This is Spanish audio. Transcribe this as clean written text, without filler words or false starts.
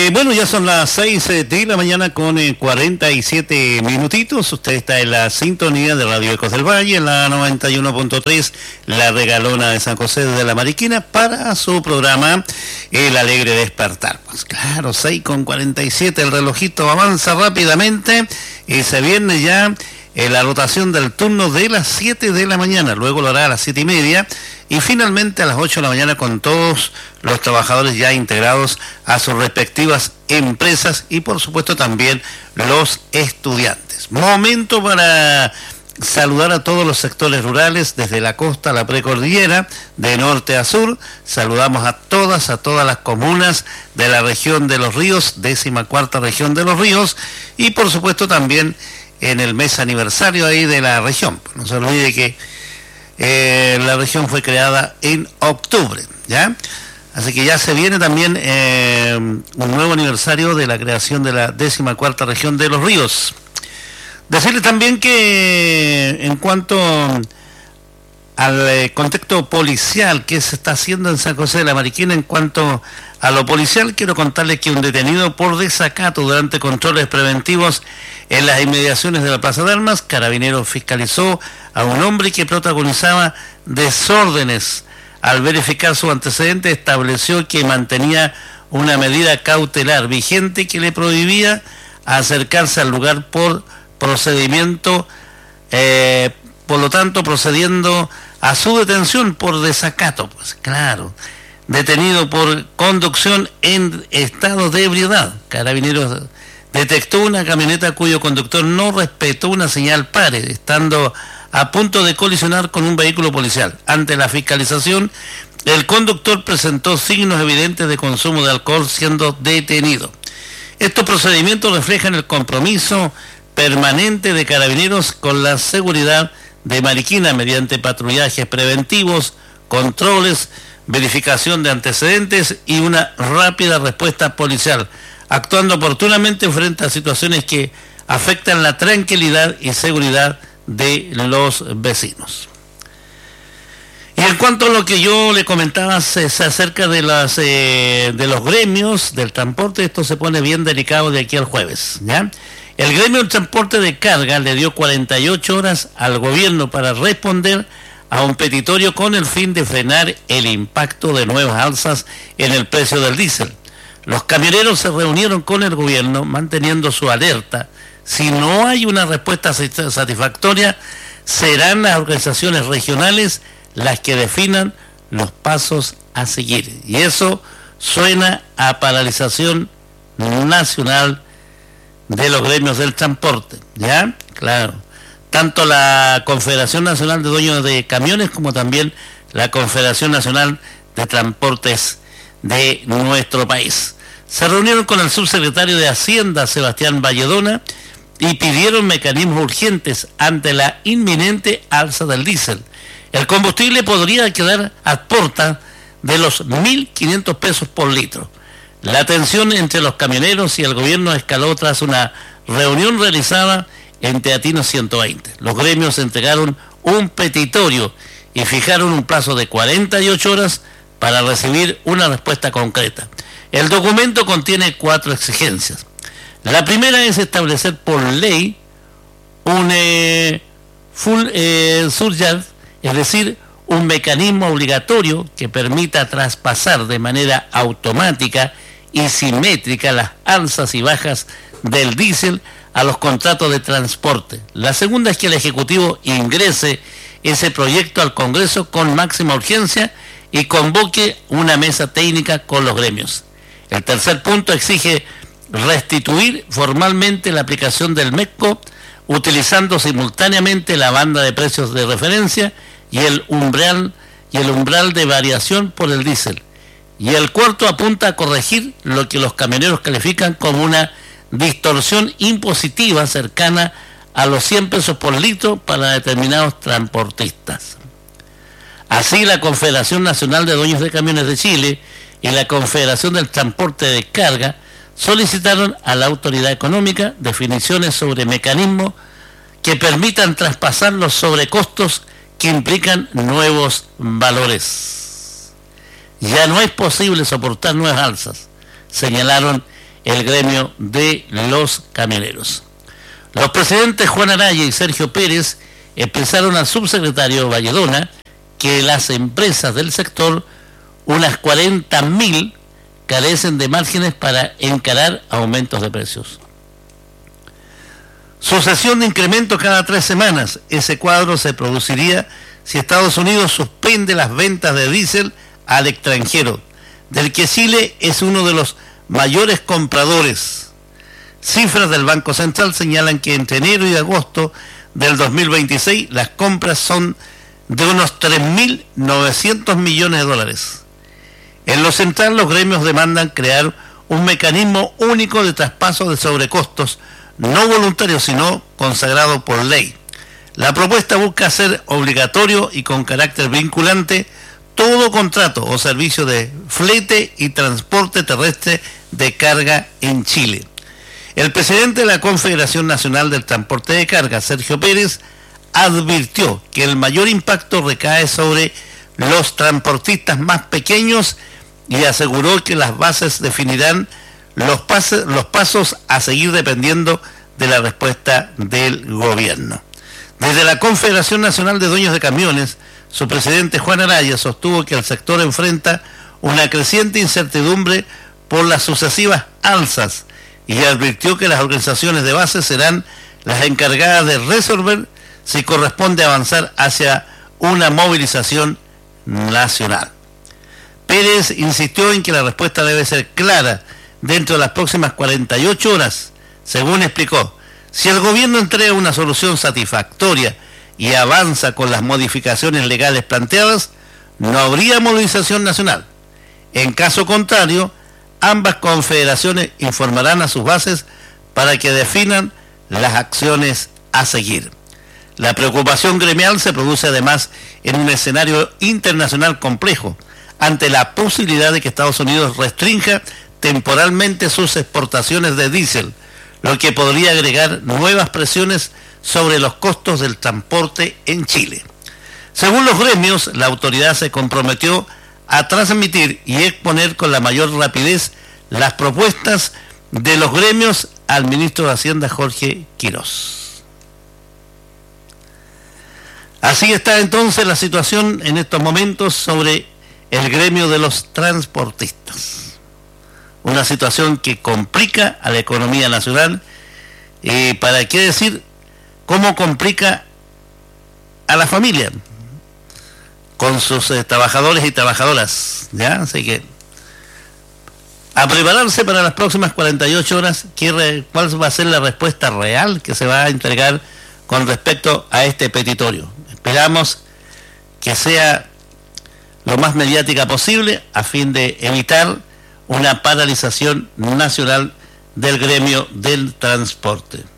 Bueno, ya son las 6 de la mañana con 47 minutitos. Usted está en la sintonía de Radio Ecos del Valle, en la 91.3, La Regalona de San José de la Mariquina, para su programa El Alegre Despertar. Pues claro, 6 con 47, el relojito avanza rápidamente y se viene ya la rotación del turno de las 7 de la mañana, luego lo hará a las 7:30 y finalmente a las 8 de la mañana con todos los trabajadores ya integrados a sus respectivas empresas y por supuesto también los estudiantes. Momento para saludar a todos los sectores rurales, desde la costa a la precordillera, de norte a sur. Saludamos a todas las comunas de la región de los ríos, 14ª región de los ríos, y por supuesto también en el mes aniversario ahí de la región. No se olvide que la región fue creada en octubre, ¿ya? Así que ya se viene también un nuevo aniversario de la creación de la 14ª región de los ríos. Decirle también que en cuanto al contexto policial que se está haciendo en San José de la Mariquina, en cuanto a lo policial, quiero contarles que un detenido por desacato durante controles preventivos en las inmediaciones de la Plaza de Armas, Carabineros fiscalizó a un hombre que protagonizaba desórdenes. Al verificar su antecedente, estableció que mantenía una medida cautelar vigente que le prohibía acercarse al lugar por procedimiento, por lo tanto procediendo a su detención por desacato. Pues claro, detenido por conducción en estado de ebriedad. Carabineros detectó una camioneta cuyo conductor no respetó una señal pare, estando a punto de colisionar con un vehículo policial. Ante la fiscalización, el conductor presentó signos evidentes de consumo de alcohol, siendo detenido. Estos procedimientos reflejan el compromiso permanente de Carabineros con la seguridad de Mariquina mediante patrullajes preventivos, controles, verificación de antecedentes y una rápida respuesta policial, actuando oportunamente frente a situaciones que afectan la tranquilidad y seguridad de los vecinos. Y en cuanto a lo que yo le comentaba acerca de los gremios del transporte, esto se pone bien delicado de aquí al jueves, ¿ya? El gremio del transporte de carga le dio 48 horas al gobierno para responder a un petitorio con el fin de frenar el impacto de nuevas alzas en el precio del diésel. Los camioneros se reunieron con el gobierno manteniendo su alerta. Si no hay una respuesta satisfactoria, serán las organizaciones regionales las que definan los pasos a seguir. Y eso suena a paralización nacional de los gremios del transporte, ¿ya? Claro. Tanto la Confederación Nacional de Dueños de Camiones como también la Confederación Nacional de Transportes de nuestro país se reunieron con el subsecretario de Hacienda, Sebastián Valledona, y pidieron mecanismos urgentes ante la inminente alza del diésel. El combustible podría quedar a puerta de los 1.500 pesos por litro. La tensión entre los camioneros y el gobierno escaló tras una reunión realizada en Teatino 120. Los gremios entregaron un petitorio y fijaron un plazo de 48 horas para recibir una respuesta concreta. El documento contiene 4 exigencias. La primera es establecer por ley un full surcharge, es decir, un mecanismo obligatorio que permita traspasar de manera automática y simétrica las alzas y bajas del diésel a los contratos de transporte. La segunda es que el Ejecutivo ingrese ese proyecto al Congreso con máxima urgencia y convoque una mesa técnica con los gremios. El tercer punto exige restituir formalmente la aplicación del MECCO, utilizando simultáneamente la banda de precios de referencia y el umbral de variación por el diésel. Y el cuarto apunta a corregir lo que los camioneros califican como una distorsión impositiva cercana a los 100 pesos por litro para determinados transportistas. Así, la Confederación Nacional de Dueños de Camiones de Chile y la Confederación del Transporte de Carga solicitaron a la autoridad económica definiciones sobre mecanismos que permitan traspasar los sobrecostos que implican nuevos valores. Ya no es posible soportar nuevas alzas, señalaron el gremio de los camioneros. Los presidentes Juan Araya y Sergio Pérez expresaron al subsecretario Valledona que las empresas del sector, unas 40.000, carecen de márgenes para encarar aumentos de precios. Sucesión de incremento cada 3 semanas. Ese cuadro se produciría si Estados Unidos suspende las ventas de diésel al extranjero, del que Chile es uno de los mayores compradores. Cifras del Banco Central señalan que entre enero y agosto del 2026 las compras son de unos 3.900 millones de dólares. En lo central, los gremios demandan crear un mecanismo único de traspaso de sobrecostos, no voluntario sino consagrado por ley. La propuesta busca hacer obligatorio y con carácter vinculante todo contrato o servicio de flete y transporte terrestre de carga en Chile. El presidente de la Confederación Nacional del Transporte de Carga, Sergio Pérez, advirtió que el mayor impacto recae sobre los transportistas más pequeños y aseguró que las bases definirán los pasos a seguir dependiendo de la respuesta del gobierno. Desde la Confederación Nacional de Dueños de Camiones, su presidente Juan Araya sostuvo que el sector enfrenta una creciente incertidumbre por las sucesivas alzas y advirtió que las organizaciones de base serán las encargadas de resolver si corresponde avanzar hacia una movilización nacional. Pérez insistió en que la respuesta debe ser clara dentro de las próximas 48 horas. Según explicó, si el gobierno entrega una solución satisfactoria y avanza con las modificaciones legales planteadas, no habría movilización nacional. En caso contrario, ambas confederaciones informarán a sus bases para que definan las acciones a seguir. La preocupación gremial se produce además en un escenario internacional complejo, ante la posibilidad de que Estados Unidos restrinja temporalmente sus exportaciones de diésel, lo que podría agregar nuevas presiones sobre los costos del transporte en Chile. Según los gremios, la autoridad se comprometió a transmitir y exponer con la mayor rapidez las propuestas de los gremios al ministro de Hacienda, Jorge Quirós. Así está entonces la situación en estos momentos sobre el gremio de los transportistas. Una situación que complica a la economía nacional, ¿para qué decir cómo complica a la familia con sus trabajadores y trabajadoras? ¿Ya? Así que a prepararse para las próximas 48 horas, ¿cuál va a ser la respuesta real que se va a entregar con respecto a este petitorio? Esperamos que sea lo más mediática posible a fin de evitar una paralización nacional del gremio del transporte.